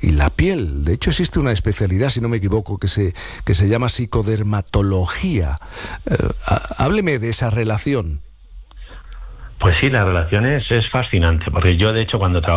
la piel. De hecho, existe una especialidad, si no me equivoco, que se llama psicodermatología. Hábleme de esa relación. Pues sí, la relación es fascinante, porque yo de hecho cuando